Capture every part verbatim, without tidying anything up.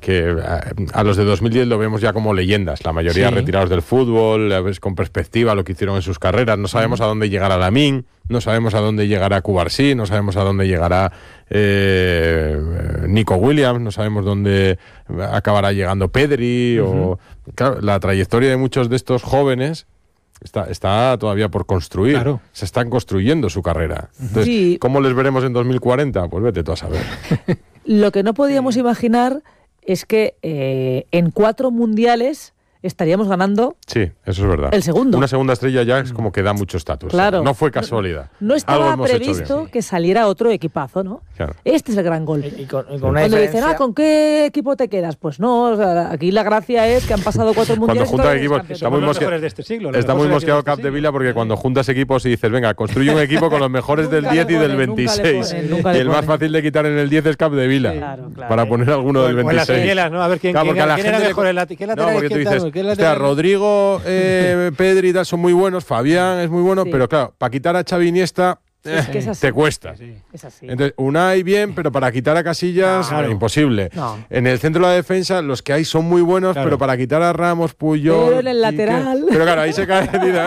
que a, a los de dos mil diez lo vemos ya como leyendas, la mayoría Sí. retirados del fútbol, a veces con perspectiva lo que hicieron en sus carreras. No sabemos mm. a dónde llegará Lamine, no sabemos a dónde llegará Cubarsí, no sabemos a dónde llegará eh, Nico Williams, no sabemos dónde acabará llegando Pedri. Uh-huh. o claro, la trayectoria de muchos de estos jóvenes Está, está todavía por construir. Claro. Se están construyendo su carrera. Entonces, sí. ¿cómo les veremos en dos mil cuarenta? Pues vete tú a saber. Lo que no podíamos imaginar es que eh, en cuatro mundiales estaríamos ganando. Sí, eso es verdad. El segundo. Una segunda estrella ya es como que da mucho estatus. Claro. No fue casualidad. No, no estaba previsto que saliera otro equipazo, ¿no? Claro. Este es el gran gol. Y, y con, y con una Cuando diferencia... dicen, ah, ¿con qué equipo te quedas? Pues no, o sea, aquí la gracia es que han pasado cuatro mundiales. Cuando juntas equipos, está muy, mosque... de este siglo, está muy mosqueado Capdevila porque cuando juntas equipos y dices, venga, construye un equipo con los mejores del diez y del veintiséis. Y el más fácil de quitar en el diez es Capdevila. Claro, claro. Para poner alguno del veintiséis. O en las quinielas, ¿no? A ver quién, claro, quién, quién era le... mejor. El ¿Qué lateral no, porque tú dices, ¿qué hostia, Rodrigo, eh, Pedri y tal son muy buenos, Fabián es muy bueno, sí. pero claro, para quitar a Xavi Iniesta eh, es que es te cuesta. Sí, sí. Es así. Entonces, Unai bien, pero para quitar a Casillas, no, claro. imposible. No. En el centro de la defensa, los que hay son muy buenos, claro. pero para quitar a Ramos, Puyol... Pero en el lateral... Que, pero claro, ahí se cae...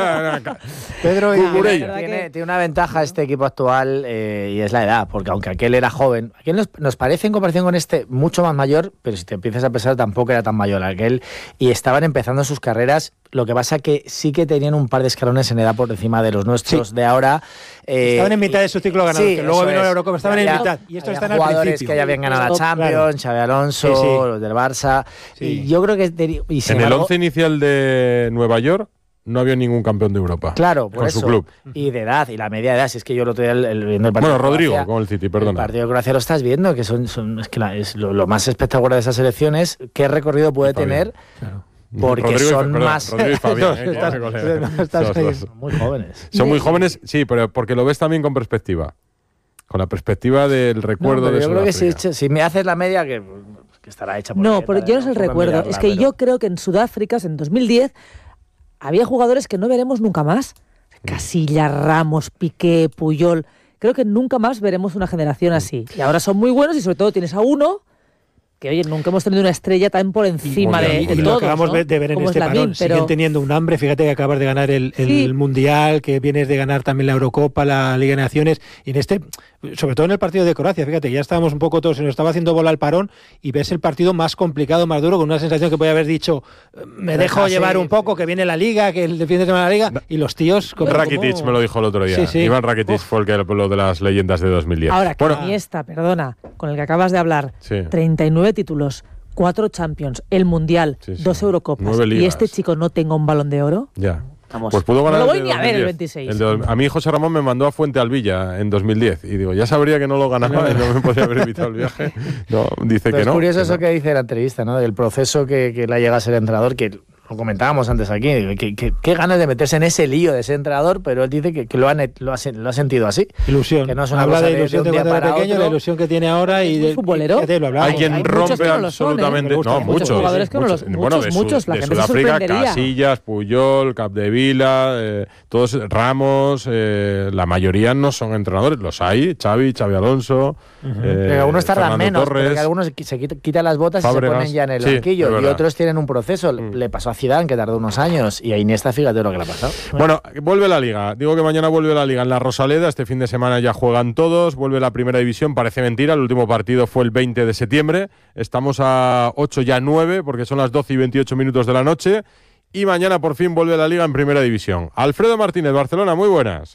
Pedro Cucurella. Tiene, tiene una ventaja este equipo actual eh, y es la edad, porque aunque aquel era joven, aquel nos, nos parece en comparación con este mucho más mayor, pero si te empiezas a pensar tampoco era tan mayor aquel, y estaban empezando sus carreras. Lo que pasa que sí que tenían un par de escalones en edad por encima de los nuestros sí. de ahora. Eh, estaban en mitad de su ciclo ganador, sí, que luego vino la Eurocopa, estaban había, en mitad. Y estos están al jugadores principio. que ya habían ganado la Champions, claro. Xabi Alonso, sí, sí. los del Barça. Sí. Y yo creo que... Y en el once inicial de Nueva York no había ningún campeón de Europa. Claro, por con eso. su club. Y de edad, y la media edad. Si es que yo lo otro día el, el, viendo el partido. Bueno, Rodrigo, Croacia, con el City, perdona. El partido de Croacia lo estás viendo, que son, son es que la, es lo, lo más espectacular de esa selección es qué recorrido puede tener. Claro. Porque Rodrigo son y, perdón, más. Rodrigo y Fabián, ¿eh? estás, no, estás ahí, muy jóvenes. Son muy jóvenes, sí, pero porque lo ves también con perspectiva. Con la perspectiva del recuerdo no, de yo Sudáfrica. creo que si, si me haces la media, que, que estará hecha por. No, pero yo no es el recuerdo. Mirarla, es que pero... yo creo que en Sudáfrica, en dos mil diez, había jugadores que no veremos nunca más. Casillas, Ramos, Piqué, Puyol. Creo que nunca más veremos una generación así. Y ahora son muy buenos y sobre todo tienes a uno que, oye, nunca hemos tenido una estrella tan por encima y, de, y, de y todos, lo acabamos ¿no? de ver en Como este Lamine, parón. pero... Siguen teniendo un hambre. Fíjate que acabas de ganar el, el sí. Mundial, que vienes de ganar también la Eurocopa, la Liga de Naciones. Y en este, sobre todo en el partido de Croacia, fíjate, ya estábamos un poco todos, se nos estaba haciendo bola el parón y ves el partido más complicado, más duro, con una sensación que podía haber dicho, me dejo Deja llevar un poco, que viene la Liga, que el fin de semana la Liga, y los tíos... Como, Rakitic como... me lo dijo el otro día. Sí, sí. Iván Rakitic Uf. fue el que lo de las leyendas de dos mil diez. Ahora, que bueno, Iniesta, perdona, con el que acabas de hablar, sí. treinta y nueve títulos, cuatro Champions, el Mundial, sí, sí. dos Eurocopas, y este chico no tenga un Balón de Oro. Ya. Vamos. Pues pudo ganar. No lo voy ni a ver el veintiséis. El de, a mí José Ramón me mandó a Fuente Alvilla en dos mil diez y digo, ya sabría que no lo ganaba y no me podía haber invitado al viaje. No, dice Pero que es no. Es curioso que eso no. que dice en la entrevista, ¿no? Del proceso que, que le llega a ser entrenador, que lo comentábamos antes aquí, que, que, que ganas de meterse en ese lío de ser entrenador, pero él dice que, que lo, ha, lo, ha, lo ha sentido así. Ilusión. Que no es una habla cosa de ilusión de, de cuando era pequeño, otro. la ilusión que tiene ahora y de futbolero. Hay quien hay rompe no absolutamente. Son, ¿eh? No, muchos. Muchos jugadores que muchos, no los, bueno, muchos, de, muchos. Su, La de gente Sudáfrica, se Casillas, Puyol, Capdevila, eh, todos Ramos, eh, la mayoría no son entrenadores. Los hay, Xavi, Xavi Alonso. Uh-huh. eh, pero algunos tardan menos, Torres, porque algunos se quitan las botas Fábregas, y se ponen ya en el sí, banquillo. Y otros tienen un proceso. Mm. Le pasó a Zidane, que tardó unos años, y a Iniesta, fíjate lo que le ha pasado. Bueno, vuelve la Liga. Digo que mañana vuelve la Liga en la Rosaleda. Este fin de semana ya juegan todos. Vuelve la Primera División. Parece mentira. El último partido fue el veinte de septiembre. Estamos a ocho, ya nueve, porque son las doce y veintiocho minutos de la noche. Y mañana por fin vuelve la Liga en Primera División. Alfredo Martínez, Barcelona, muy buenas.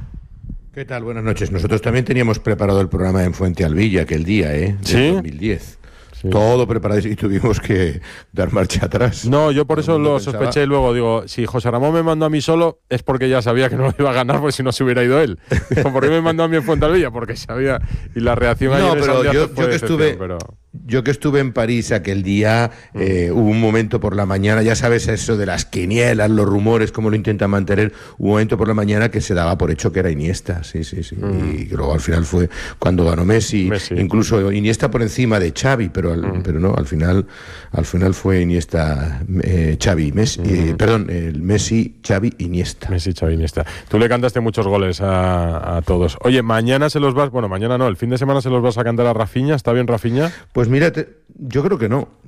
¿Qué tal? Buenas noches. Nosotros también teníamos preparado el programa en Fuente Alvilla aquel día, ¿eh? De ¿Sí? dos mil diez. Sí. Todo preparado y tuvimos que dar marcha atrás. No, yo por eso lo pensaba... sospeché y luego digo, si José Ramón me mandó a mí solo es porque ya sabía que no lo iba a ganar, pues si no se hubiera ido él. Digo, ¿por qué me mandó a mí en Fuentealbilla? Porque sabía, y la reacción no, ayer pero en yo, fue yo que estuve pero... yo que estuve en París aquel día, mm. eh, hubo un momento por la mañana, ya sabes eso de las quinielas, los rumores, cómo lo intentan mantener, hubo un momento por la mañana que se daba por hecho que era Iniesta, sí, sí, sí, mm. y luego al final fue cuando ganó Messi, Messi. Incluso Iniesta por encima de Xavi, pero, al, mm. pero no, al final al final fue Iniesta, eh, Xavi, Messi, mm. eh, perdón, el Messi, Xavi, Iniesta. Messi, Xavi, Iniesta. Tú le cantaste muchos goles a, a todos. Oye, mañana se los vas, bueno, mañana no, el fin de semana se los vas a cantar a Rafinha, ¿está bien Rafinha? Pues mírate, yo creo que no.